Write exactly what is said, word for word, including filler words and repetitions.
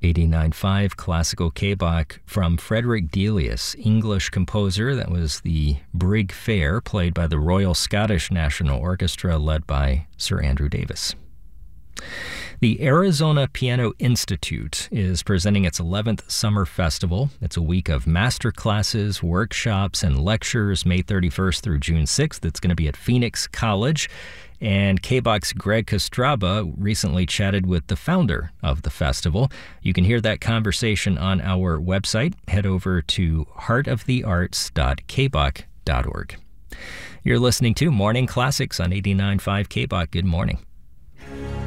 eighty-nine point five Classical K-Bach from Frederick Delius, English composer. That was the Brig Fair, played by the Royal Scottish National Orchestra, led by Sir Andrew Davis. The Arizona Piano Institute is presenting its eleventh Summer Festival. It's a week of master classes, workshops, and lectures, May thirty-first through June sixth. It's going to be at Phoenix College. And K-Bach's Greg Kostraba recently chatted with the founder of the festival. You can hear that conversation on our website. Head over to heart of the arts dot k bach dot org. You're listening to Morning Classics on eighty-nine point five K-Bach. Good morning.